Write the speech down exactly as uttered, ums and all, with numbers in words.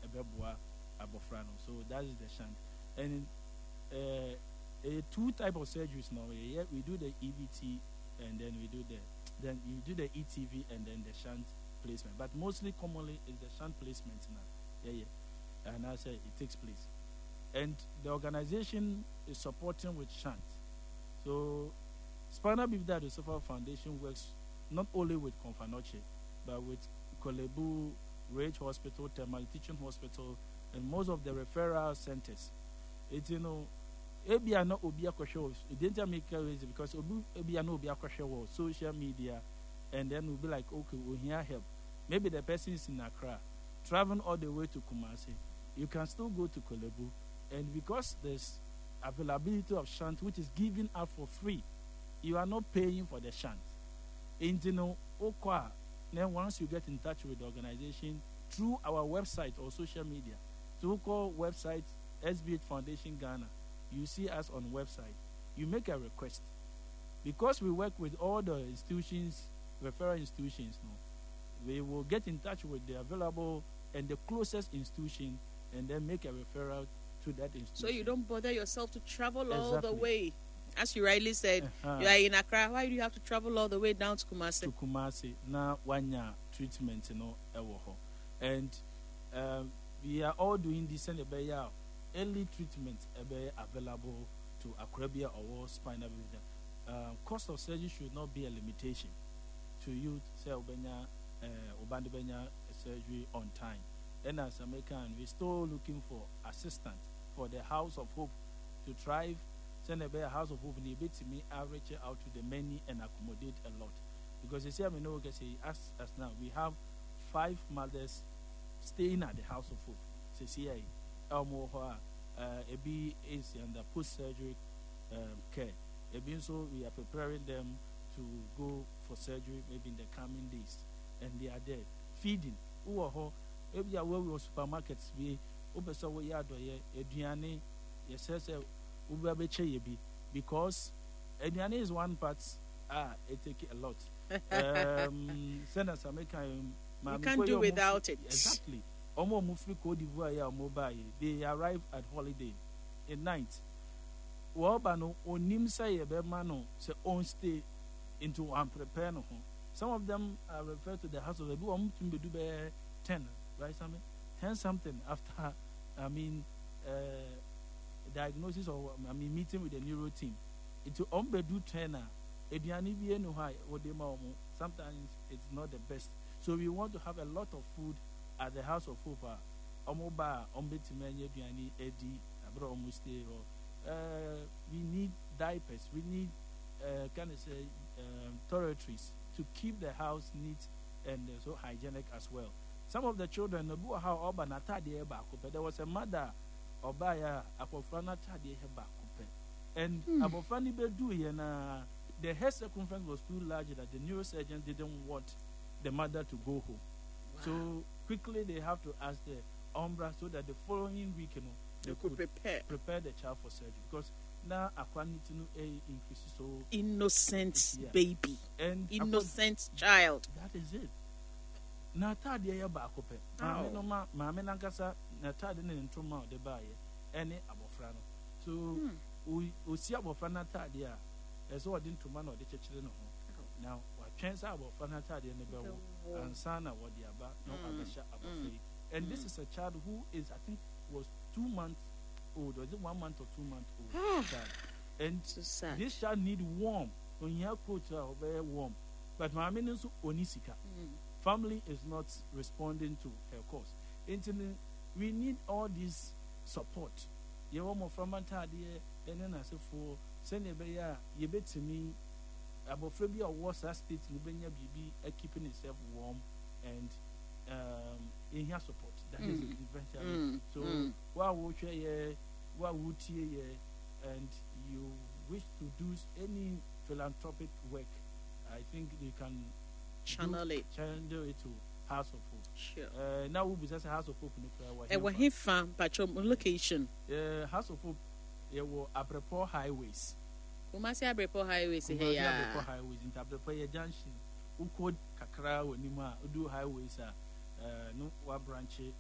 abeboa abofra no. So that is the shunt. And uh, uh, two type of surgeries now. Yeah, we do the E V T and then we do the then you do the E T V and then the shunt placement. But mostly commonly is the shunt placement now. Yeah, yeah. And I say it takes place. And the organization is supporting with shunt. So Spinal Bifida Adosofo Foundation works not only with Confanoche, but with Kolebu, Rage Hospital, Thermal Teaching Hospital, and most of the referral centers. It's, you know, Ebi are not Obia Kosho. It didn't make a reason because Ebi are not Obia Kosho social media, and then we'll be like, okay, we'll hear help. Maybe the person is in Accra, traveling all the way to Kumasi. You can still go to Kolebu, and because there's availability of shunt, which is given out for free, you are not paying for the shunt. And you know, then once you get in touch with the organization through our website or social media, so call website S B H Foundation Ghana, you see us on website, you make a request. Because we work with all the institutions, referral institutions, no, we will get in touch with the available and the closest institution and then make a referral to that institution. So you don't bother yourself to travel Exactly. all the way. As you rightly said, uh-huh. you are in Accra. Why do you have to travel all the way down to Kumasi? To Kumasi. Now, one year treatment, you know, and um, we are all doing this and early treatment available to acrobia or spinal bifida. Uh, cost of surgery should not be a limitation to you. Say, Obenya, Obandibenya surgery on time. And as American, we're still looking for assistance for the House of Hope to thrive. Send a House of Hope and bit to me reach out to the many and accommodate a lot. Because you see, I mean, no, say as as now we have five mothers staying at the House of Hope. So see, Elmo, uh, Ebi is under post surgery um, care. Ebi so we are preparing them to go for surgery maybe in the coming days, and they are there feeding. Who are Ebi are where we supermarkets we open so we are doye eduane yes say ube beche yebi because eduane is one part ah it take a lot. um send us American you can't do without it. Exactly. Omo mufri Cote d'Ivoire ya mobile. They arrive at holiday at night. Woba no onim say ebe mano say on stay into and prepare no. Some of them are referred to the house of the um to do be ten, right? Something ten something after I mean uh, diagnosis or I mean meeting with the neuro team. It's on be do tenner. Ediani be no high or sometimes it's not the best. So we want to have a lot of food at the House of Hope. Omoba, Ombetimenya, Diani, Eddie, Abro Muste. We need diapers. We need, uh, can I say, um, toiletries to keep the house neat and uh, so hygienic as well. Some of the children, there was a mother, Obaya, Apofana Tadi Hebakupe. And Abofani Bedu, and the hair circumference was too large that the neurosurgeon didn't want the mother to go home. Wow. So quickly they have to ask the Umbra so that the following week, you know, they, they could prepare prepare the child for surgery because now Aquanitinu A increases so innocent yeah. baby and innocent aqua, child. That is it. Na tadi ya ba kope. Mame no ma mame nankasa na tadi ne ntoma de ba ye ene abofra no. So o o si abofra na tadi a eso odi ntoma na odi chechire no ho. Now chance about fanata de nebel and sana what the aba no abasha abafei. And this is a child who is I think was two months old or is it one month or two months old child. And so this child need warm when you have coach or very warm. But my meaning so onisika. Family is not responding to her cause. Internet we need all this support. You want more from Antadi and then I say for send a bear you bet to me about Fabia was that state Lubenia B B keeping itself warm and um, in her support. That mm. is eventually. Mm. So, mm. what would you what would you and you wish to do any philanthropic work? I think you can channel do, it, channel it to House of Hope. Sure. Uh, now we just House of Hope in the Prayer. And farm, but your location. Uh, House of Hope, it will Abrepo highways. Kumasi Abrepo highways here. Kumasi Abrepo highways in Abrepo junction. Who code Kakra or Nima do highways? Uh, no one branch